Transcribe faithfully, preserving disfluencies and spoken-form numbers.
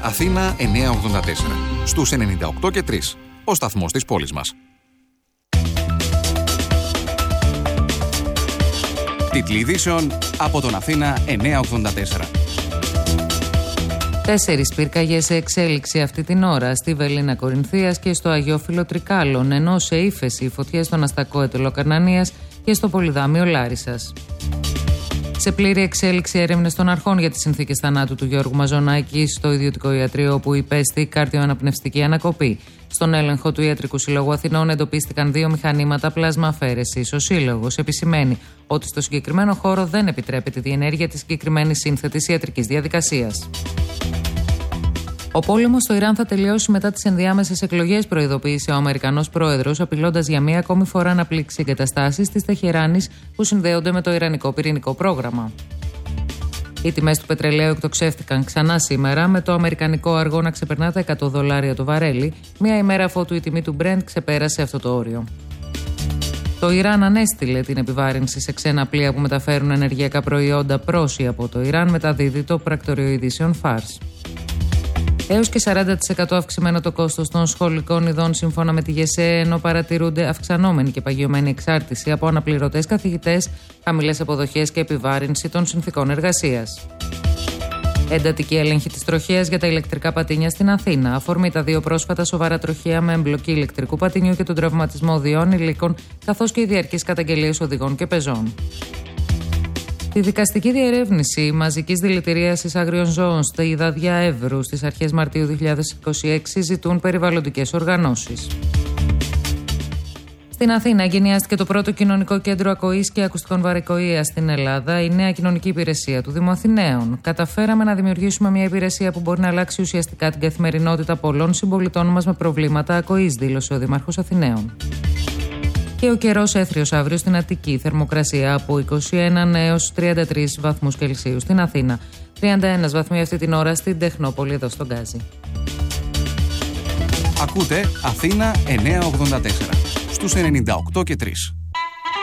Αθήνα εννιακόσια ογδόντα τέσσερα. Στους ενενήντα οκτώ και τρία. Ο σταθμός της πόλης μας. Τίτλοι ειδήσεων από τον Αθήνα εννιακόσια ογδόντα τέσσερα. Τέσσερις πυρκαγιές σε εξέλιξη αυτή την ώρα στη Βελίνα Κορινθίας και στο Αγιόφυλλο Τρικάλων, ενώ σε ύφεση οι φωτιές στον Αστακό Ετωλοκαρνανίας και στο Πολυδάμιο Λάρισσας. Σε πλήρη εξέλιξη έρευνες των αρχών για τις συνθήκες θανάτου του Γιώργου Μαζονάκη στο ιδιωτικό ιατρείο, όπου υπέστη κάρδιο-αναπνευστική ανακοπή. Στον έλεγχο του Ιατρικού Συλλόγου Αθηνών εντοπίστηκαν δύο μηχανήματα πλάσμα αφαίρεσης. Ο Σύλλογος επισημαίνει ότι στο συγκεκριμένο χώρο δεν επιτρέπεται η διενέργεια της συγκεκριμένης σύνθετης ιατρικής διαδικασίας. Ο πόλεμος στο Ιράν θα τελειώσει μετά τις ενδιάμεσες εκλογές, προειδοποίησε ο Αμερικανός πρόεδρος, απειλώντας για μία ακόμη φορά να πλήξει εγκαταστάσεις της Τεχεράνης που συνδέονται με το Ιρανικό πυρηνικό πρόγραμμα. Οι τιμές του πετρελαίου εκτοξεύτηκαν ξανά σήμερα, με το αμερικανικό αργό να ξεπερνά τα εκατό δολάρια το βαρέλι, μία ημέρα αφότου η τιμή του Brent ξεπέρασε αυτό το όριο. Το Ιράν ανέστηλε την επιβάρυνση σε ξένα πλοία που μεταφέρουν ενεργειακά προϊόντα προς ή από το Ιράν, μεταδίδει το πρακτορείο ειδήσεων Φάρς. Έως και σαράντα τοις εκατό αυξημένο το κόστος των σχολικών ειδών σύμφωνα με τη ΓΕΣΕ, ενώ παρατηρούνται αυξανόμενη και παγιωμένη εξάρτηση από αναπληρωτές καθηγητές, χαμηλές αποδοχές και επιβάρυνση των συνθηκών εργασίας. Εντατική έλεγχη της τροχέας για τα ηλεκτρικά πατίνια στην Αθήνα. Αφορμή τα δύο πρόσφατα σοβαρά τροχαία με εμπλοκή ηλεκτρικού πατινιού και τον τραυματισμό οδειών υλίκων, καθώς και οι διαρκείς καταγγελίες οδηγών και πεζών. Τη δικαστική διερεύνηση μαζικής δηλητηρίασης άγριων ζώων στη Δαδιά Εύρου στις αρχές Μαρτίου δύο χιλιάδες είκοσι έξι ζητούν περιβαλλοντικές οργανώσεις. Στην Αθήνα εγκαινιάστηκε το πρώτο κοινωνικό κέντρο ακοής και ακουστικών βαρικοΐας στην Ελλάδα, η νέα κοινωνική υπηρεσία του Δήμου Αθηναίων. Καταφέραμε να δημιουργήσουμε μια υπηρεσία που μπορεί να αλλάξει ουσιαστικά την καθημερινότητα πολλών συμπολιτών μας με προβλήματα ακοής, δήλωσε ο Δήμαρχος Αθηναίων. Και ο καιρός έθριος αύριο στην Αττική. Θερμοκρασία από είκοσι ένα έως τριάντα τρεις βαθμούς Κελσίου στην Αθήνα. τριάντα ένα βαθμοί αυτή την ώρα στην Τεχνόπολη, εδώ στον Γκάζι. Ακούτε Αθήνα εννιακόσια ογδόντα τέσσερα στους ενενήντα οκτώ και τρία.